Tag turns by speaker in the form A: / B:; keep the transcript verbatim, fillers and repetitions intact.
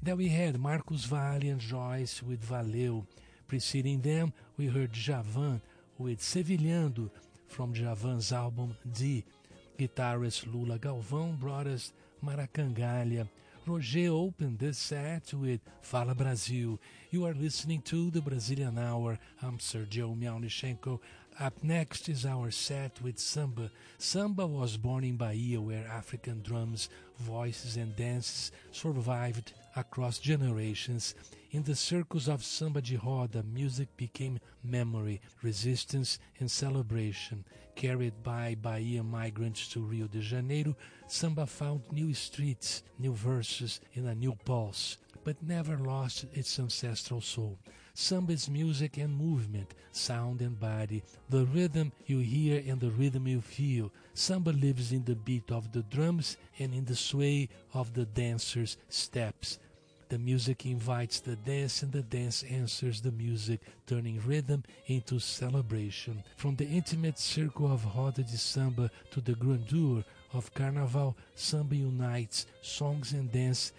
A: Then we had Marcos Valle and Joyce with Valeu. Preceding them, we heard Djavan with Sevilhando from Djavan's album D. Guitarist Lula Galvão brought us Maracangalha. Roger opened this set with Fala Brasil. You are listening to the Brazilian Hour. I'm Sergio Miaunichenko. Up next is our set with Samba. Samba was born in Bahia, where African drums, voices and dances survived across generations. In the circles of Samba de Roda, music became memory, resistance and celebration. Carried by Bahia migrants to Rio de Janeiro, Samba found new streets, new verses and a new pulse, but never lost its ancestral soul. Samba is music and movement, sound and body, the rhythm you hear and the rhythm you feel. Samba lives in the beat of the drums and in the sway of the dancer's steps. The music invites the dance and the dance answers the music, turning rhythm into celebration. From the intimate circle of Roda de Samba to the grandeur of Carnaval, Samba unites songs and dance